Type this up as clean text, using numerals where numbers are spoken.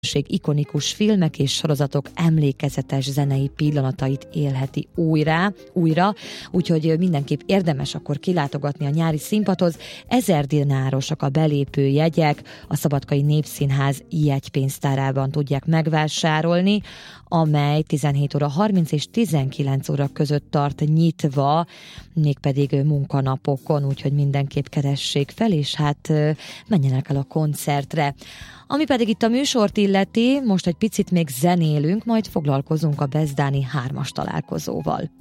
ikonikus filmek és sorozatok emlékezetes zenei pillanatait élheti újra, úgyhogy mindenképp érdemes akkor kilátogatni a nyári színpadhoz. 1000 dinárosak a belépő jegyek, a Szabadkai Népszínház jegypénztárában tudják megvásárolni, amely 17 óra 30 és 19 óra között tart nyitva, mégpedig munkanapokon, úgyhogy mindenképp keressék fel, és hát menjenek el a koncertre. Ami pedig itt a műsort illeti, most egy picit még zenélünk, majd foglalkozunk a bezdáni 3-as találkozóval.